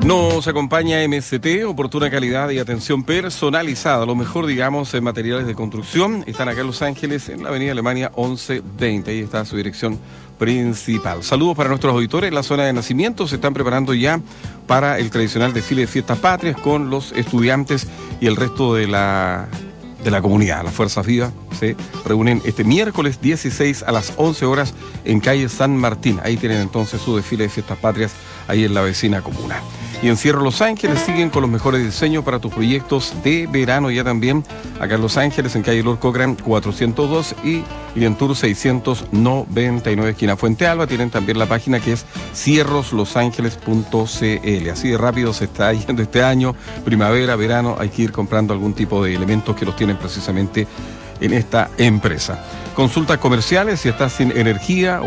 Nos acompaña MST, oportuna calidad y atención personalizada, lo mejor, digamos, en materiales de construcción. Están acá en Los Ángeles, en la avenida Alemania 1120, ahí está su dirección principal. Saludos para nuestros auditores en la zona de nacimiento, se están preparando ya para el tradicional desfile de fiestas patrias con los estudiantes y el resto de la comunidad. Las Fuerzas Vivas se reúnen este miércoles 16 a las 11 horas en calle San Martín. Ahí tienen entonces su desfile de fiestas patrias, ahí en la vecina comuna. Y en Cierre Los Ángeles siguen con los mejores diseños para tus proyectos de verano ya también. Acá en Los Ángeles, en calle Lord Cochrane 402 y Tour 699, esquina Fuente Alba. Tienen también la página que es cierroslosangeles.cl. Así de rápido se está yendo este año, primavera, verano, hay que ir comprando algún tipo de elementos que los tienen precisamente en esta empresa. Consultas comerciales, si estás sin energía